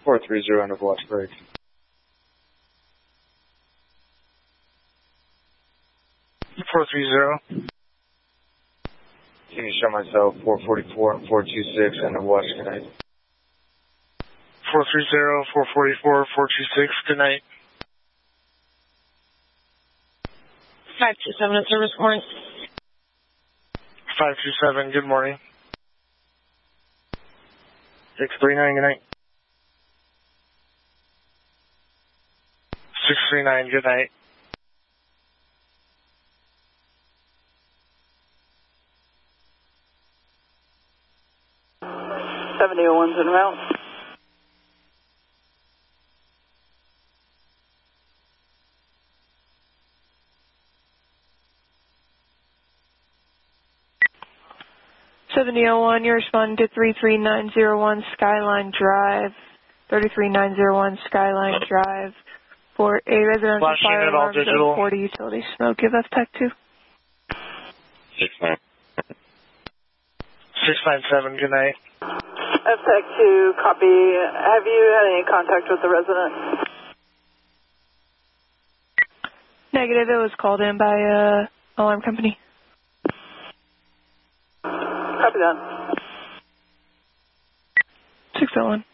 430 end of watch break. Can you show myself 444 and 426 end of watch, good night. 430, 444, 426, good night. 527 at service point. 527, good morning. 639, good night. 639, good night. .7001's en route. .7001, you're responding to 33901 Skyline Drive, 33901 Skyline Drive, for a residential Flashing fire at all alarm digital. zone 40 utility smoke. Give us Tech 2. 697, good night. FTech 2, copy. Have you had any contact with the resident? Negative, it was called in by alarm company. Copy that. 601.